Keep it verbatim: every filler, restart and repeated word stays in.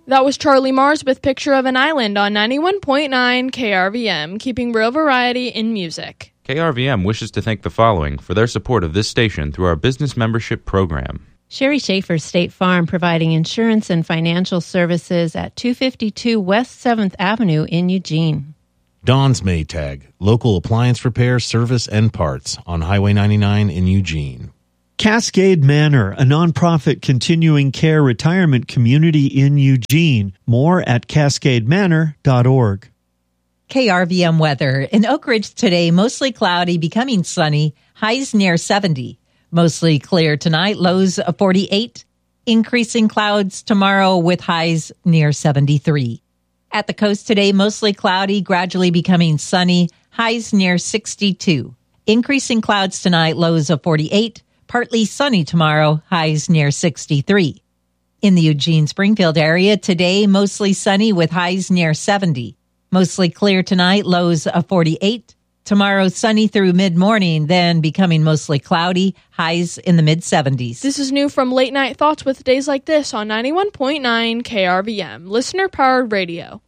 That was Charlie Mars with Picture of an Island on ninety-one point nine K R V M, keeping real variety in music. K R V M wishes to thank the following for their support of this station through our business membership program. Sherry Schaefer State Farm, providing insurance and financial services at two fifty-two West seventh Avenue in Eugene. Don's Maytag, local appliance repair, service, and parts on Highway ninety-nine in Eugene. Cascade Manor, a nonprofit continuing care retirement community in Eugene. More at cascade manor dot org. K R V M weather. In Oak Ridge today, mostly cloudy, becoming sunny, highs near seventy. Mostly clear tonight, lows of forty-eight. Increasing clouds tomorrow with highs near seventy-three. At the coast today, mostly cloudy, gradually becoming sunny, highs near sixty-two. Increasing clouds tonight, lows of forty-eight. Partly sunny tomorrow, highs near sixty-three. In the Eugene-Springfield area, today mostly sunny with highs near seventy. Mostly clear tonight, lows of forty-eight. Tomorrow sunny through mid-morning, then becoming mostly cloudy, highs in the mid-seventies. This is new from Late Night Thoughts with Days Like This on ninety-one point nine K R V M, listener-powered radio.